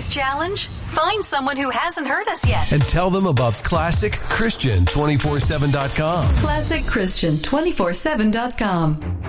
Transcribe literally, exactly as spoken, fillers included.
today's challenge? Find someone who hasn't heard us yet. And tell them about Classic Christian two forty-seven dot com. Classic Christian two forty-seven dot com.